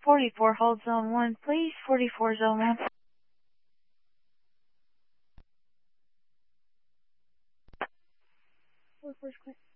44, hold zone 1, please. 44, zone 1. 44's clear.